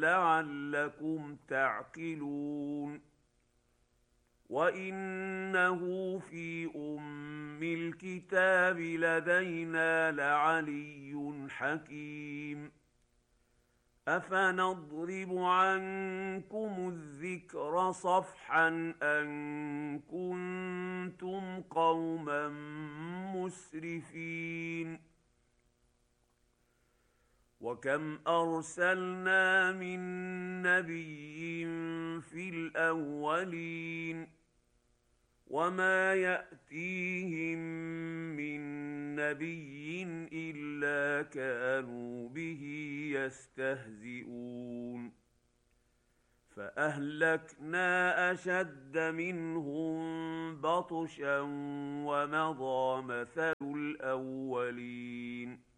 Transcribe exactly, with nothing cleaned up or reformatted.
لعلكم تعقلون وانه في ام الكتاب لدينا لعلي حكيم افنضرب عنكم الذكر صفحا ان كنتم قوما مسرفين وكم ارسلنا من نبي في الاولين وما ياتيهم من نبي الا كانوا به يستهزئون فاهلكنا اشد منهم بطشا ومضى مثل الاولين